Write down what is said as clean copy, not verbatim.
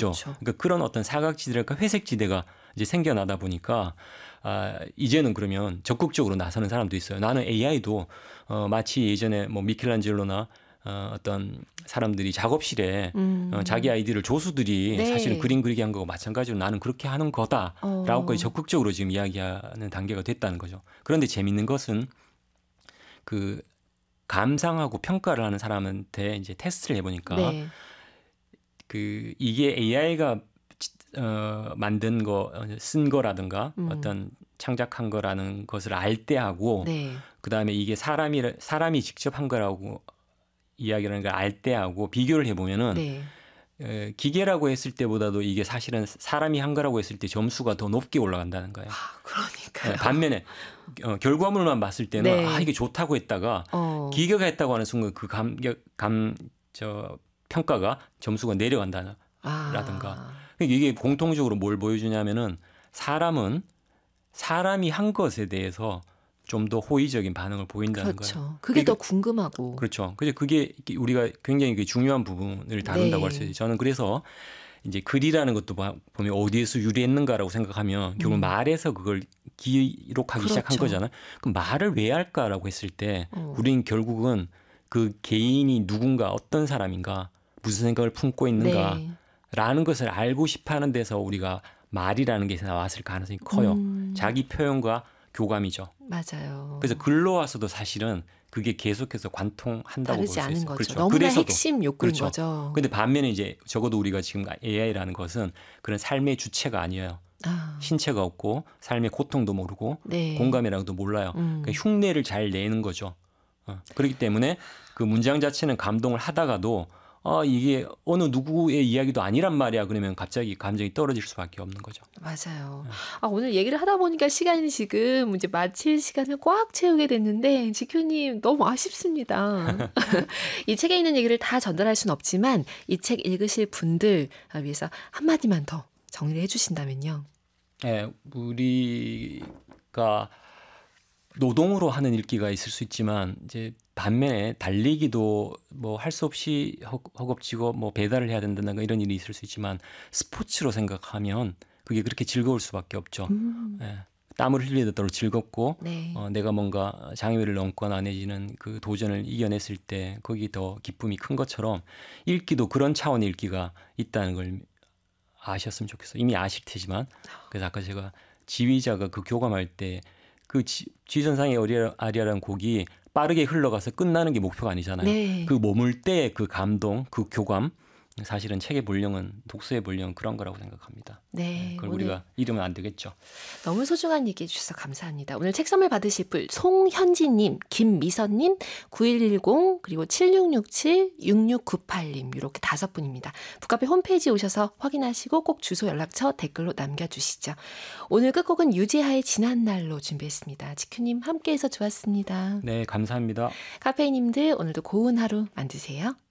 그죠. 그렇죠. 그러니까 그런 어떤 사각지대랄까 회색지대가 이제 생겨나다 보니까 이제는 그러면 적극적으로 나서는 사람도 있어요. 나는 AI도 마치 예전에 뭐 미켈란젤로나 어떤 사람들이 작업실에 자기 아이디를 조수들이 네. 사실은 그림 그리게 한 거고 마찬가지로 나는 그렇게 하는 거다라고까지 적극적으로 지금 이야기하는 단계가 됐다는 거죠. 그런데 재밌는 것은 그 감상하고 평가를 하는 사람한테 이제 테스트를 해보니까 네. 그 이게 AI가 만든 거, 쓴 거라든가 어떤 창작한 거라는 것을 알 때하고 네. 그다음에 이게 사람이 직접 한 거라고 이야기하는 걸 알 때하고 비교를 해보면은 네. 기계라고 했을 때보다도 이게 사실은 사람이 한 거라고 했을 때 점수가 더 높게 올라간다는 거예요. 그러니까요. 반면에 결과물만 봤을 때는 네. 이게 좋다고 했다가 기계가 했다고 하는 순간 그 평가가 점수가 내려간다라든가 이게 공통적으로 뭘 보여주냐면은 사람이 한 것에 대해서 좀 더 호의적인 반응을 보인다는 그렇죠. 거예요. 그게 더 궁금하고. 그렇죠. 그게 우리가 굉장히 중요한 부분을 다룬다고 네. 할 수 있어요. 저는 그래서 이제 글이라는 것도 보면 어디에서 유래했는가라고 생각하면 결국 말에서 그걸 기록하기 그렇죠. 시작한 거잖아요. 그럼 말을 왜 할까라고 했을 때 우리는 결국은 그 개인이 누군가 어떤 사람인가 무슨 생각을 품고 있는가라는 것을 알고 싶어하는 데서 우리가 말이라는 게 나왔을 가능성이 커요. 자기 표현과 교감이죠. 맞아요. 그래서 글로 와서도 사실은 그게 계속해서 관통한다고 볼 수 다르지 않은 있어요. 거죠. 그렇죠. 너무나 그래서도, 핵심 욕구인 그렇죠. 거죠. 근데 반면에 이제 적어도 우리가 지금 AI라는 것은 그런 삶의 주체가 아니에요. 신체가 없고 삶의 고통도 모르고 네. 공감이라는 것도 몰라요. 그러니까 흉내를 잘 내는 거죠. 그렇기 때문에 그 문장 자체는 감동을 하다가도 이게 어느 누구의 이야기도 아니란 말이야. 그러면 갑자기 감정이 떨어질 수밖에 없는 거죠. 맞아요. 오늘 얘기를 하다 보니까 시간이 지금 이제 마칠 시간을 꽉 채우게 됐는데 지큐님 너무 아쉽습니다. 이 책에 있는 얘기를 다 전달할 수는 없지만 이 책 읽으실 분들 위해서 한마디만 더 정리를 해주신다면요. 네, 우리가 노동으로 하는 읽기가 있을 수 있지만 이제 반면에 달리기도 뭐 할 수 없이 허겁지겁 뭐 배달을 해야 된다든가 이런 일이 있을 수 있지만 스포츠로 생각하면 그게 그렇게 즐거울 수밖에 없죠. 예, 땀을 흘리도록 즐겁고 네. 내가 뭔가 장애물을 넘거나 내지는 그 도전을 이겨냈을 때 거기 더 기쁨이 큰 것처럼 읽기도 그런 차원의 읽기가 있다는 걸 아셨으면 좋겠어요. 이미 아실 테지만 그래서 아까 제가 지휘자가 그 교감할 때 그 지전상의 아리아라는 곡이 빠르게 흘러가서 끝나는 게 목표가 아니잖아요. 네. 그 머물 때 그 감동, 그 교감 사실은 책의 본령은 독서의 본령은 그런 거라고 생각합니다. 네. 그걸 오늘 우리가 잃으면 안 되겠죠. 너무 소중한 얘기해 주셔서 감사합니다. 오늘 책 선물 받으실 분 송현지님, 김미선님, 9110 그리고 7667, 6698님 이렇게 5분입니다. 북카페 홈페이지 오셔서 확인하시고 꼭 주소 연락처 댓글로 남겨주시죠. 오늘 끝곡은 유재하의 지난 날로 준비했습니다. 지큐님 함께해서 좋았습니다. 네, 감사합니다. 카페인님들 오늘도 고운 하루 만드세요.